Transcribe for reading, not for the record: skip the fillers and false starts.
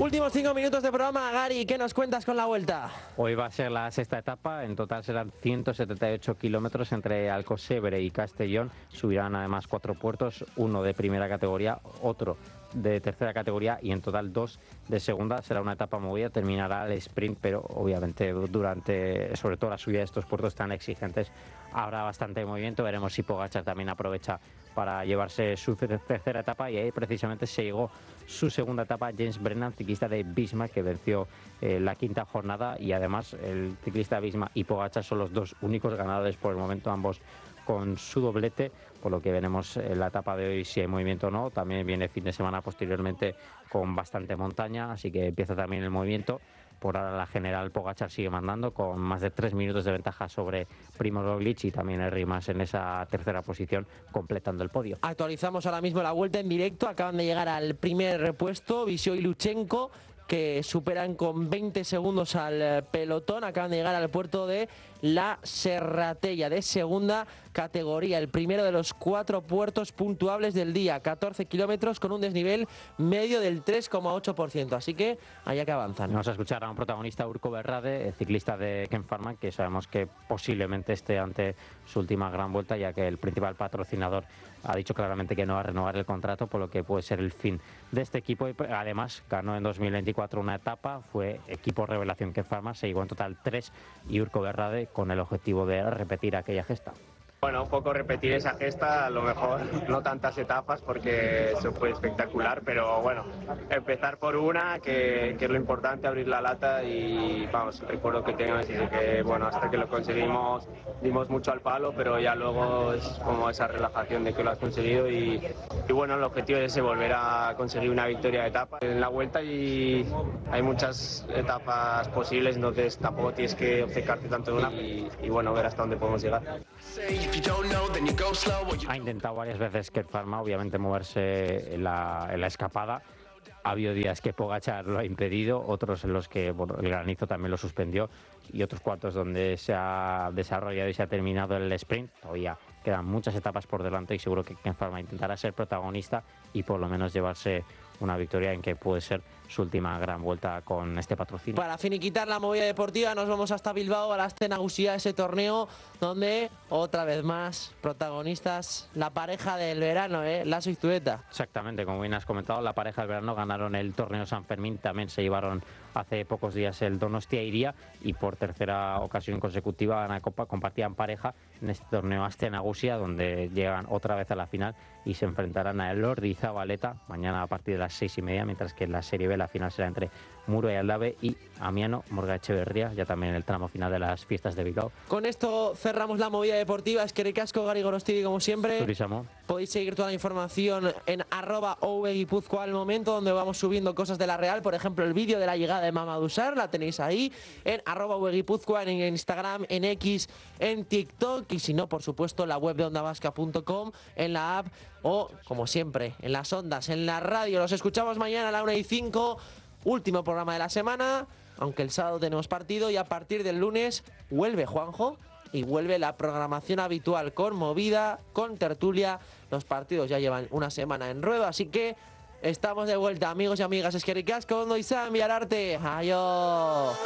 Últimos 5 minutos de programa. Gary, ¿qué nos cuentas con la Vuelta? Hoy va a ser la sexta etapa, en total serán 178 kilómetros entre Alcocebre y Castellón. Subirán además 4 puertos, uno de primera categoría, otro de tercera categoría y en total 2 de segunda. Será una etapa movida, terminará el sprint, pero obviamente durante, sobre todo la subida de estos puertos tan exigentes, habrá bastante movimiento. Veremos si Pogačar también aprovecha para llevarse su tercera etapa, y ahí precisamente se llegó su segunda etapa James Brennan, ciclista de Visma, que venció la quinta jornada, y además el ciclista de Visma y Pogačar son los dos únicos ganadores por el momento, ambos con su doblete, por lo que veremos en la etapa de hoy si hay movimiento o no. También viene fin de semana posteriormente con bastante montaña, así que empieza también el movimiento. Por ahora la general Pogačar sigue mandando con más de 3 minutos de ventaja sobre Primož Roglič, y también el Rimas en esa tercera posición completando el podio. Actualizamos ahora mismo la Vuelta en directo. Acaban de llegar al primer puesto Visio y Luchenko, que superan con 20 segundos al pelotón. Acaban de llegar al puerto de la Serratella, de segunda categoría, el primero de los 4 puertos puntuables del día, 14 kilómetros con un desnivel medio del 3,8%, así que allá que avanzan. Vamos a escuchar a un protagonista, Urko Berrade, ciclista de Ken Pharma, que sabemos que posiblemente esté ante su última gran vuelta, ya que el principal patrocinador ha dicho claramente que no va a renovar el contrato, por lo que puede ser el fin de este equipo. Y además ganó en 2024 una etapa, fue equipo revelación Ken Pharma, se llevó en total 3, y Urko Berrade con el objetivo de repetir aquella gesta. Bueno, un poco repetir esa gesta, a lo mejor no tantas etapas porque eso fue espectacular, pero bueno, empezar por una, que es lo importante, abrir la lata. Y vamos, recuerdo que teníamos que, bueno, hasta que lo conseguimos dimos mucho al palo, pero ya luego es como esa relajación de que lo has conseguido, y bueno, el objetivo es ese, volver a conseguir una victoria de etapa en la Vuelta, y hay muchas etapas posibles, entonces tampoco tienes que obcecarte tanto en una, y bueno, ver hasta dónde podemos llegar. Ha intentado varias veces Ken Pharma, obviamente, moverse en la escapada. Ha habido días que Pogačar lo ha impedido, otros en los que el granizo también lo suspendió, y otros cuantos donde se ha desarrollado y se ha terminado el sprint. Todavía quedan muchas etapas por delante, y seguro que Ken Pharma intentará ser protagonista y por lo menos llevarse una victoria en que puede ser su última gran vuelta con este patrocinio. Para finiquitar la movida deportiva nos vamos hasta Bilbao, a la Aste Nagusia, ese torneo donde otra vez más protagonistas la pareja del verano, Lasso y Zueta. Exactamente, como bien has comentado, la pareja del verano ganaron el torneo San Fermín, también se llevaron hace pocos días el Donostia Iria, y por tercera ocasión consecutiva compartían pareja en este torneo Aste Nagusia, donde llegan otra vez a la final y se enfrentarán a Elordi y Zabaleta mañana a partir de las 6:30, mientras que en la Serie B la final será entre Muro y Aldave y Amiano Morga Echeverría, ya también en el tramo final de las fiestas de Bilbao. Con esto cerramos la movida deportiva. Eskerrik asko, Gary Gorostidi, como siempre. Turismo. Podéis seguir toda la información en @ovguipuzcoa al momento, donde vamos subiendo cosas de la Real, por ejemplo el vídeo de la llegada de Mamadou Sarr, la tenéis ahí en @ovguipuzcoa, en Instagram, en X, en TikTok, y si no, por supuesto, la web de ondavasca.com, en la app, o como siempre, en las ondas, en la radio. Los escuchamos mañana a la 1:05, último programa de la semana, aunque el sábado tenemos partido, y a partir del lunes vuelve Juanjo y vuelve la programación habitual, con movida, con tertulia. Los partidos ya llevan una semana en ruedo, así que estamos de vuelta, amigos y amigas. Eskerrik asko, ondo izan, bihar arte. Aio.